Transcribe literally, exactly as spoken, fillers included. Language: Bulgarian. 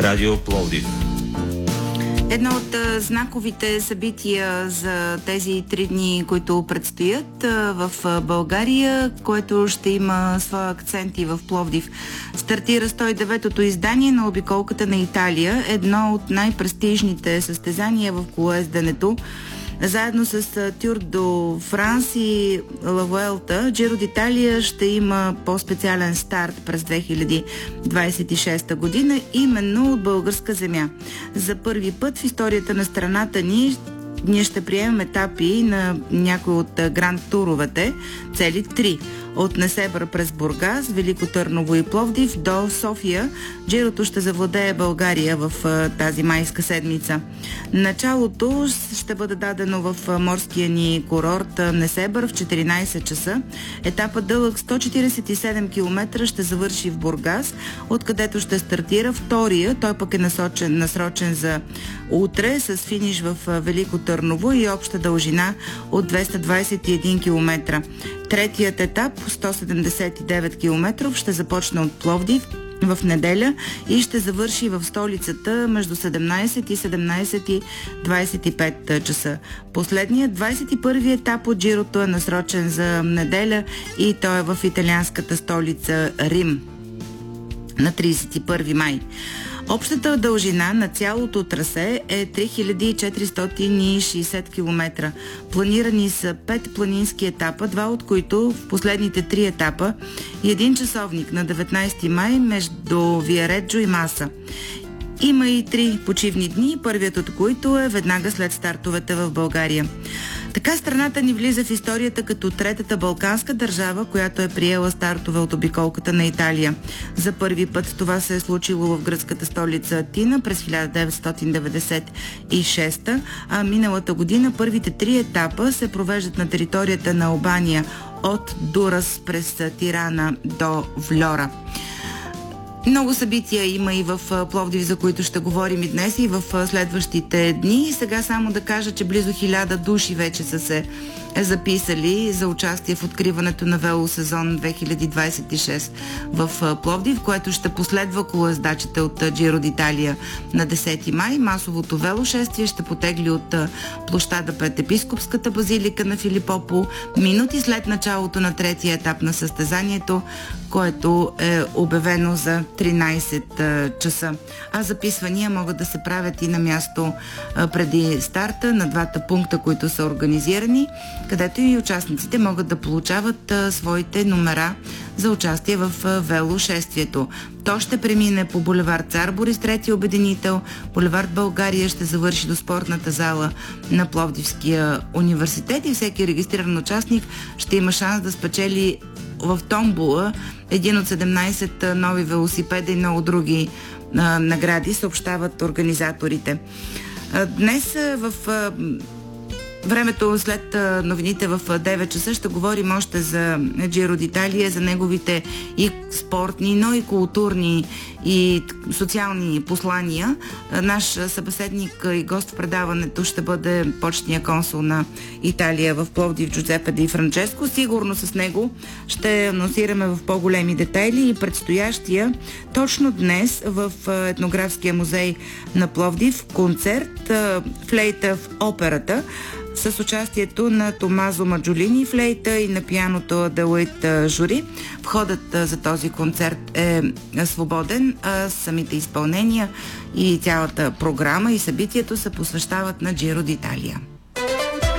Радио Пловдив. Едно от а, знаковите събития за тези три дни, които предстоят а, в а, България, което ще има своя акцент и в Пловдив. Стартира сто и деветото издание на обиколката на Италия, едно от най-престижните състезания в колоезденето. Заедно с Тур до Франс и Ла Вуелта, Джиро д'Италия ще има по-специален старт през две хиляди двадесет и шеста година, именно от българска земя. За първи път в историята на страната ни ние ще приемем етапи на някои от гранд туровете, цели три. От Несебър през Бургас, Велико Търново и Пловдив до София, Джирото ще завладее България в тази майска седмица. Началото ще бъде дадено в морския ни курорт Несебър в четиринадесет часа. Етапът дълъг сто четиридесет и седем километра ще завърши в Бургас, откъдето ще стартира втория. Той пък е насочен, насрочен за утре с финиш в Велико Търново и обща дължина от двеста двадесет и един километра. Третият етап, сто седемдесет и девет километра, ще започне от Пловдив в неделя и ще завърши в столицата между седемнадесет и седемнадесет и двадесет и пет часа. Последният, двадесет и първи етап от Джирото е насрочен за неделя и той е в италианската столица Рим на тридесет и първи май. Общата дължина на цялото трасе е три хиляди четиристотин и шестдесет километра. Планирани са пет планински етапа, два от които в последните три етапа и един часовник на деветнадесети май между Виареджо и Маса. Има и три почивни дни, първият от които е веднага след стартовете в България. Така страната ни влиза в историята като третата балканска държава, която е приела стартове от обиколката на Италия. За първи път това се е случило в гръцката столица Атина през хиляда деветстотин деветдесет и шеста, а миналата година първите три етапа се провеждат на територията на Албания от Дурас през Тирана до Вльора. Много събития има и в Пловдив, за които ще говорим и днес, и в следващите дни. И сега само да кажа, че близо хиляда души вече са се записали за участие в откриването на велосезон две хиляди двадесет и шеста в Пловдив, което ще последва колоездачите от Джиро д'Италия на десети май. Масовото велошествие ще потегли от площада пред епископската базилика на Филипопол минути след началото на третия етап на състезанието, което е обявено за тринадесет часа. А записвания могат да се правят и на място преди старта на двата пункта, които са организирани, където и участниците могат да получават а, своите номера за участие в а, велошествието. То ще премине по булевард Цар Борис трети обединител, булевард България ще завърши до спортната зала на Пловдивския университет и всеки регистриран участник ще има шанс да спечели в томбола един от седемнадесет нови велосипеда и много други а, награди, съобщават организаторите. А, днес а, в а, времето след новините в девет часа ще говорим още за Джиро д'Италия, за неговите и спортни, но и културни и социални послания. Наш събеседник и гост в предаването ще бъде почетния консул на Италия в Пловдив Джузепе Ди Франческо. Сигурно с него ще анонсираме в по-големи детайли и предстоящия точно днес в Етнографския музей на Пловдив концерт "Флейта в операта" с участието на Томазо Маджолини флейта и на пианото Аделаид Жури. Входът за този концерт е свободен, а самите изпълнения и цялата програма и събитието се посвещават на Джиро д'Италия.